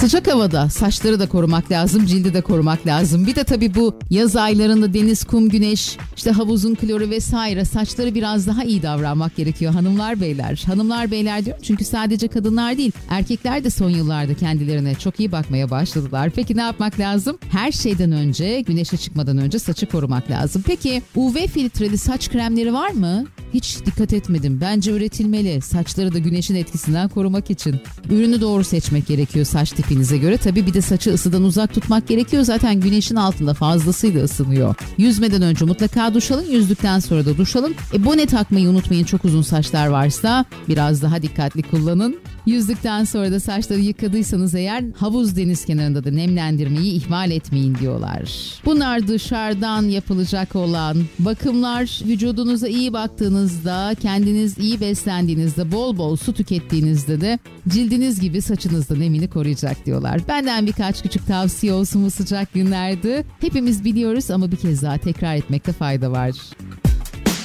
Sıcak havada saçları da korumak lazım, cildi de korumak lazım. Bir de tabii bu yaz aylarında deniz, kum, güneş, işte havuzun kloru vesaire, saçları biraz daha iyi davranmak gerekiyor hanımlar beyler. Hanımlar beyler diyorum çünkü sadece kadınlar değil, erkekler de son yıllarda kendilerine çok iyi bakmaya başladılar. Peki ne yapmak lazım? Her şeyden önce, güneşe çıkmadan önce saçı korumak lazım. Peki UV filtreli saç kremleri var mı? Hiç dikkat etmedim. Bence üretilmeli. Saçları da güneşin etkisinden korumak için. Ürünü doğru seçmek gerekiyor saç tipinize göre. Tabii bir de saçı ısıdan uzak tutmak gerekiyor. Zaten güneşin altında fazlasıyla ısınıyor. Yüzmeden önce mutlaka duş alın. Yüzdükten sonra da duş alın. Bone takmayı unutmayın, çok uzun saçlar varsa biraz daha dikkatli kullanın. Yüzdükten sonra da saçları yıkadıysanız eğer havuz, deniz kenarında da nemlendirmeyi ihmal etmeyin diyorlar. Bunlar dışarıdan yapılacak olan bakımlar. Vücudunuza iyi baktığınızda, kendiniz iyi beslendiğinizde, bol bol su tükettiğinizde de cildiniz gibi saçınız da nemini koruyacak diyorlar. Benden birkaç küçük tavsiye olsun bu sıcak günlerde. Hepimiz biliyoruz ama bir kez daha tekrar etmekte fayda var.